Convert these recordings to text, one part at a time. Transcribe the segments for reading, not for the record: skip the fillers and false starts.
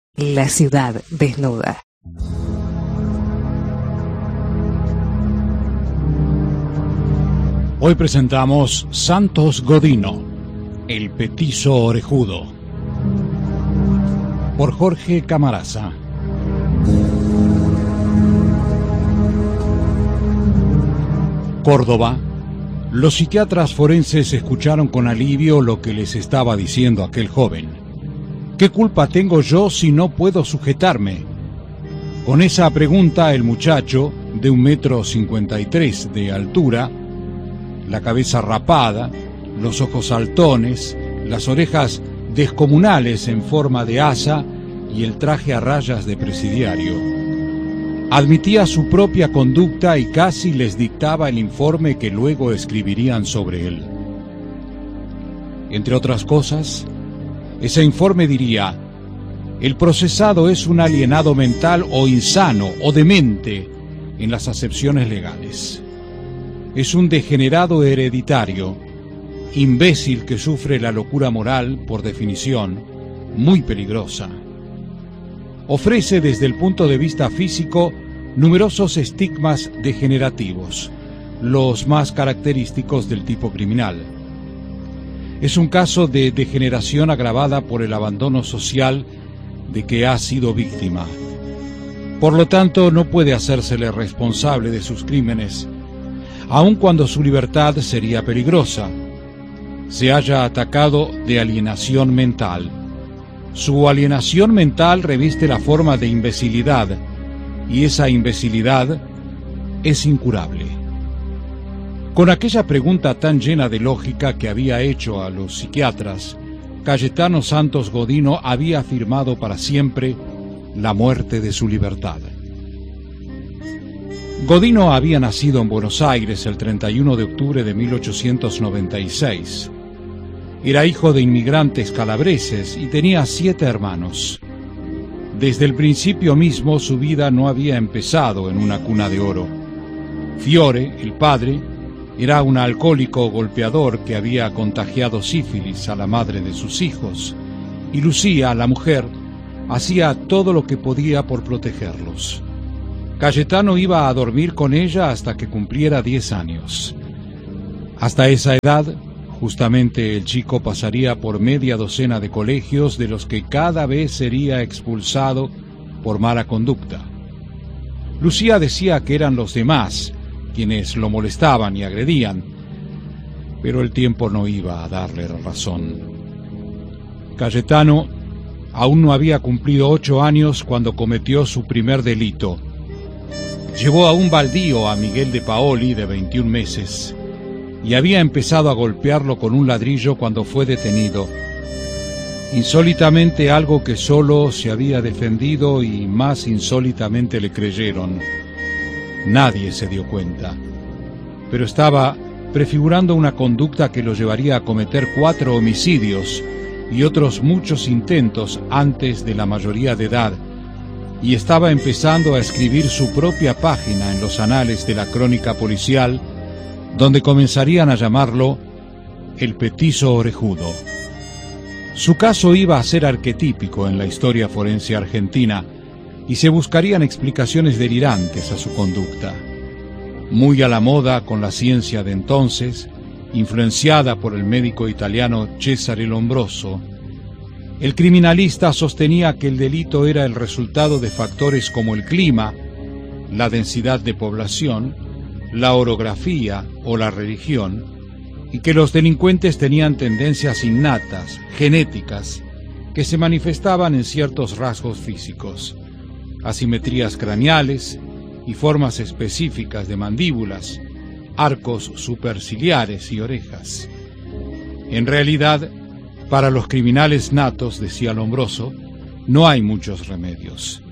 La ciudad desnuda. Hoy presentamos Santos Godino, el petizo orejudo, por Jorge Camarasa. Córdoba. Los psiquiatras forenses escucharon con alivio lo que les estaba diciendo aquel joven. ¿Qué culpa tengo yo si no puedo sujetarme? Con esa pregunta el muchacho, de 1,53 m de altura, la cabeza rapada, los ojos saltones, las orejas descomunales en forma de asa y el traje a rayas de presidiario, admitía su propia conducta y casi les dictaba el informe que luego escribirían sobre él. Entre otras cosas, ese informe diría: el procesado es un alienado mental o insano o demente en las acepciones legales. Es un degenerado hereditario, imbécil que sufre la locura moral, por definición, muy peligrosa. Ofrece desde el punto de vista físico numerosos estigmas degenerativos, los más característicos del tipo criminal. Es un caso de degeneración agravada por el abandono social de que ha sido víctima. Por lo tanto, no puede hacérsele responsable de sus crímenes, aun cuando su libertad sería peligrosa. Se haya atacado de alienación mental. Su alienación mental reviste la forma de imbecilidad, y esa imbecilidad es incurable. Con aquella pregunta tan llena de lógica que había hecho a los psiquiatras, Cayetano Santos Godino había firmado para siempre la muerte de su libertad. Godino había nacido en Buenos Aires el 31 de octubre de 1896. Era hijo de inmigrantes calabreses y tenía 7 hermanos. Desde el principio mismo su vida no había empezado en una cuna de oro. Fiore, el padre, era un alcohólico golpeador que había contagiado sífilis a la madre de sus hijos, y Lucía, la mujer, hacía todo lo que podía por protegerlos. Cayetano iba a dormir con ella hasta que cumpliera 10 años. Hasta esa edad, justamente, el chico pasaría por media docena de colegios de los que cada vez sería expulsado por mala conducta. Lucía decía que eran los demás quienes lo molestaban y agredían, pero el tiempo no iba a darle razón. Cayetano aún no había cumplido 8 años cuando cometió su primer delito. Llevó a un baldío a Miguel de Paoli, de 21 meses, y había empezado a golpearlo con un ladrillo cuando fue detenido. Insólitamente, algo que solo se había defendido, y más insólitamente le creyeron. Nadie se dio cuenta, pero estaba prefigurando una conducta que lo llevaría a cometer 4 homicidios y otros muchos intentos antes de la mayoría de edad, y estaba empezando a escribir su propia página en los anales de la crónica policial, donde comenzarían a llamarlo el petizo orejudo. Su caso iba a ser arquetípico en la historia forense argentina, y se buscarían explicaciones delirantes a su conducta. Muy a la moda con la ciencia de entonces, influenciada por el médico italiano Cesare Lombroso, el criminalista sostenía que el delito era el resultado de factores como el clima, la densidad de población, la orografía o la religión, y que los delincuentes tenían tendencias innatas, genéticas, que se manifestaban en ciertos rasgos físicos, asimetrías craneales y formas específicas de mandíbulas, arcos superciliares y orejas. En realidad, para los criminales natos, decía Lombroso, no hay muchos remedios.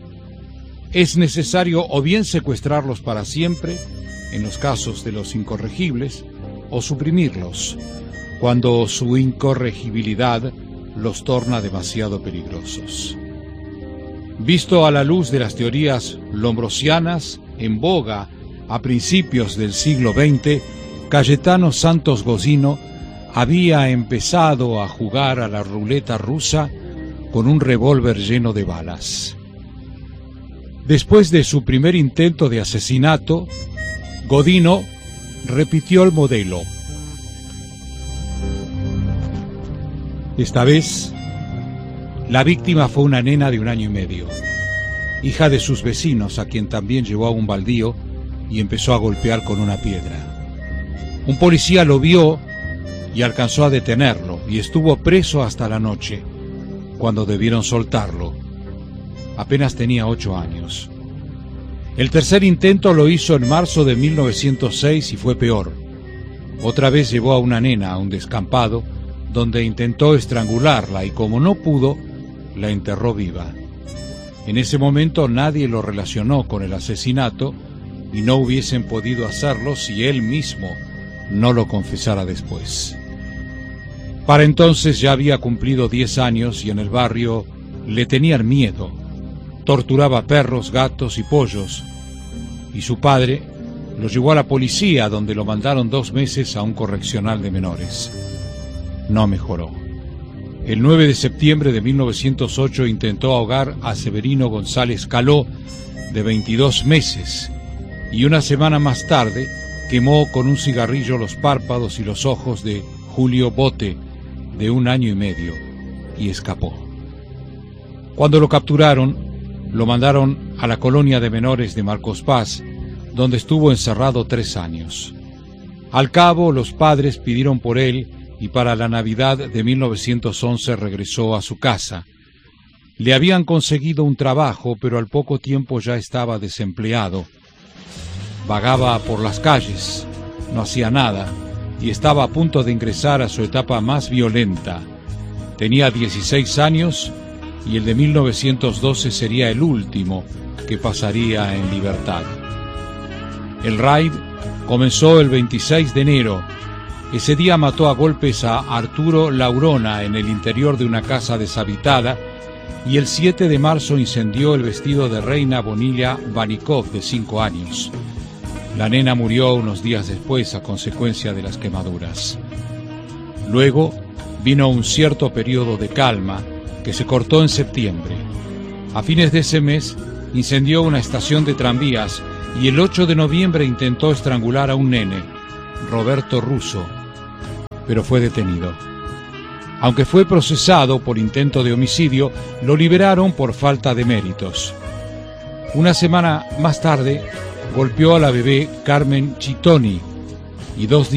Es necesario o bien secuestrarlos para siempre, en los casos de los incorregibles, o suprimirlos, cuando su incorregibilidad los torna demasiado peligrosos. Visto a la luz de las teorías lombrosianas en boga a principios del siglo XX, Cayetano Santos Godino había empezado a jugar a la ruleta rusa con un revólver lleno de balas. Después de su primer intento de asesinato, Godino repitió el modelo. Esta vez, la víctima fue una nena de 1 año y medio, hija de sus vecinos, a quien también llevó a un baldío y empezó a golpear con una piedra. Un policía lo vio y alcanzó a detenerlo, y estuvo preso hasta la noche, cuando debieron soltarlo. Apenas tenía 8 años. El tercer intento lo hizo en marzo de 1906 y fue peor. Otra vez llevó a una nena a un descampado, donde intentó estrangularla y, como no pudo, la enterró viva. En ese momento nadie lo relacionó con el asesinato y no hubiesen podido hacerlo si él mismo no lo confesara después. Para entonces ya había cumplido 10 años y en el barrio le tenían miedo. Torturaba perros, gatos y pollos, y su padre lo llevó a la policía, donde lo mandaron 2 meses a un correccional de menores. No mejoró. El 9 de septiembre de 1908 intentó ahogar a Severino González Caló, de 22 meses, y una semana más tarde quemó con un cigarrillo los párpados y los ojos de Julio Bote, de 1 año y medio, y escapó. Cuando lo capturaron, lo mandaron a la colonia de menores de Marcos Paz, donde estuvo encerrado 3 años. Al cabo, los padres pidieron por él y para la Navidad de 1911 regresó a su casa. Le habían conseguido un trabajo, pero al poco tiempo ya estaba desempleado. Vagaba por las calles, no hacía nada, y estaba a punto de ingresar a su etapa más violenta. Tenía 16 años y el de 1912 sería el último que pasaría en libertad. El raid comenzó el 26 de enero. Ese día mató a golpes a Arturo Laurona en el interior de una casa deshabitada, y el 7 de marzo incendió el vestido de Reina Bonilla Vanikov, de 5 años. La nena murió unos días después a consecuencia de las quemaduras. Luego vino un cierto periodo de calma que se cortó en septiembre. A fines de ese mes incendió una estación de tranvías y el 8 de noviembre intentó estrangular a un nene, Roberto Russo, pero fue detenido. Aunque fue procesado por intento de homicidio, lo liberaron por falta de méritos. Una semana más tarde golpeó a la bebé Carmen Chitoni y 2 días